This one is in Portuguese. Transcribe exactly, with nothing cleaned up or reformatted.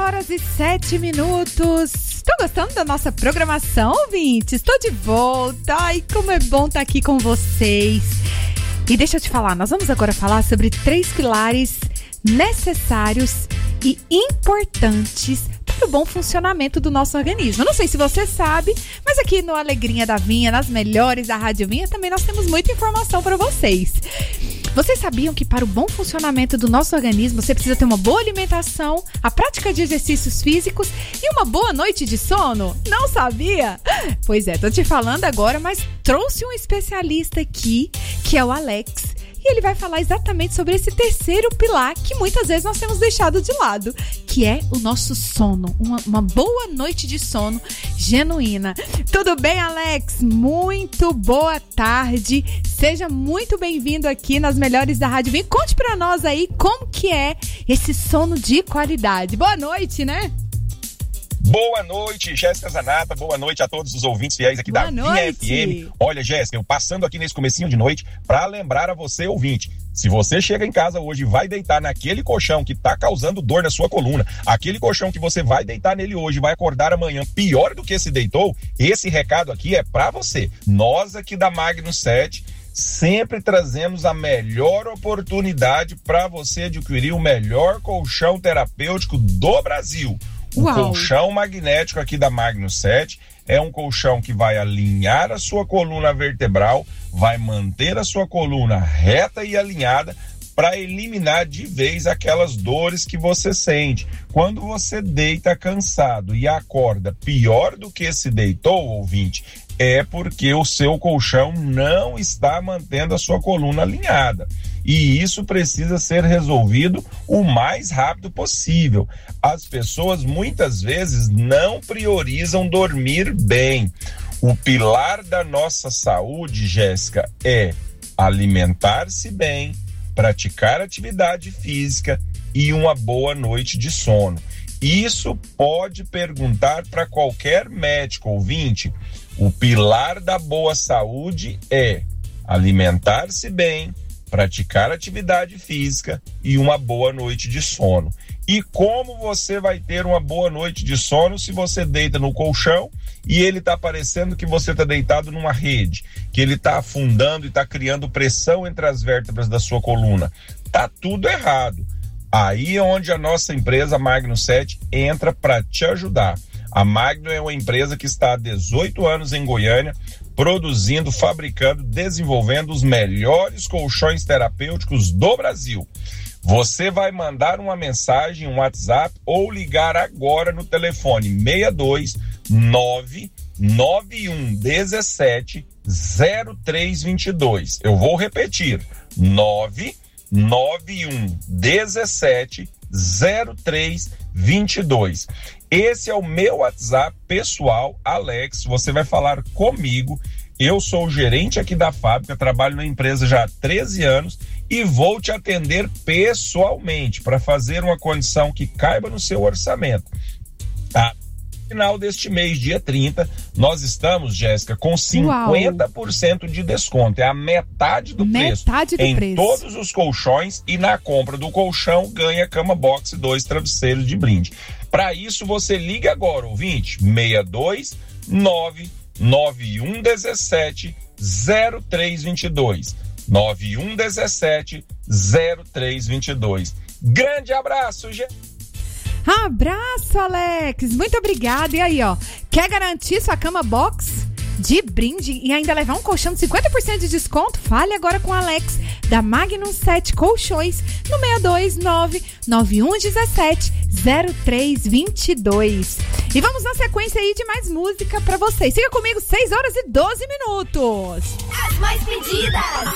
horas e sete minutos. Estão gostando da nossa programação, ouvintes? Estou de volta. Ai, como é bom estar aqui com vocês. E deixa eu te falar, nós vamos agora falar sobre três pilares necessários e importantes para o bom funcionamento do nosso organismo. Eu não sei se você sabe, mas aqui no Alegrinha da Vinha, nas melhores da Rádio Vinha, também nós temos muita informação para vocês. Vocês sabiam que para o bom funcionamento do nosso organismo, você precisa ter uma boa alimentação, a prática de exercícios físicos e uma boa noite de sono? Não sabia? Pois é, tô te falando agora, mas trouxe um especialista aqui, que é o Alex. E ele vai falar exatamente sobre esse terceiro pilar que muitas vezes nós temos deixado de lado, que é o nosso sono. Uma, uma boa noite de sono genuína. Tudo bem, Alex? Muito boa tarde. Seja muito bem-vindo aqui nas melhores da Rádio Vinha. Conte pra nós aí como que é esse sono de qualidade. Boa noite, né? Boa noite, Jéssica Zanata, boa noite a todos os ouvintes fiéis aqui boa da Vinha F M. Olha, Jéssica, eu passando aqui nesse comecinho de noite para lembrar a você, ouvinte, se você chega em casa hoje e vai deitar naquele colchão que tá causando dor na sua coluna, aquele colchão que você vai deitar nele hoje e vai acordar amanhã pior do que se deitou, esse recado aqui é para você. Nós aqui da Magnus sete sempre trazemos a melhor oportunidade para você adquirir o melhor colchão terapêutico do Brasil. O Uau. colchão magnético aqui da Magnus sete é um colchão que vai alinhar a sua coluna vertebral, vai manter a sua coluna reta e alinhada para eliminar de vez aquelas dores que você sente. Quando você deita cansado e acorda pior do que se deitou, ouvinte, é porque o seu colchão não está mantendo a sua coluna alinhada. E isso precisa ser resolvido o mais rápido possível. As pessoas muitas vezes não priorizam dormir bem. O pilar da nossa saúde, Jéssica, é alimentar-se bem, praticar atividade física e uma boa noite de sono. Isso pode perguntar para qualquer médico ouvinte. O pilar da boa saúde é alimentar-se bem, praticar atividade física e uma boa noite de sono. E como você vai ter uma boa noite de sono se você deita no colchão e ele está parecendo que você está deitado numa rede, que ele está afundando e está criando pressão entre as vértebras da sua coluna? Tá tudo errado. Aí é onde a nossa empresa Magnus sete entra para te ajudar. A Magnus é uma empresa que está há dezoito anos em Goiânia, produzindo, fabricando, desenvolvendo os melhores colchões terapêuticos do Brasil. Você vai mandar uma mensagem, um WhatsApp ou ligar agora no telefone seis dois nove nove um um sete zero três dois dois. Eu vou repetir, nove nove um um sete zero três dois dois. Esse é o meu WhatsApp pessoal, Alex. Você vai falar comigo. Eu sou o gerente aqui da fábrica, trabalho na empresa já há treze anos e vou te atender pessoalmente para fazer uma condição que caiba no seu orçamento. Tá? No final deste mês, dia trinta, nós estamos, Jéssica, com cinquenta por cento Uau. De desconto. É a metade do metade preço do em preço. Todos os colchões, e na compra do colchão ganha cama box e dois travesseiros de brinde. Para isso, você liga agora, ouvinte, seis dois nove nove um um sete zero três dois dois. nove um um sete zero três dois dois. Grande abraço, gente! Abraço, Alex! Muito obrigada. E aí, ó, quer garantir sua cama box de brinde e ainda levar um colchão de cinquenta por cento de desconto? Fale agora com o Alex, da Magnus sete Colchões, no seis dois nove nove um um sete zero três dois dois. E vamos na sequência aí de mais música pra vocês. Siga comigo, seis horas e doze minutos. As mais pedidas!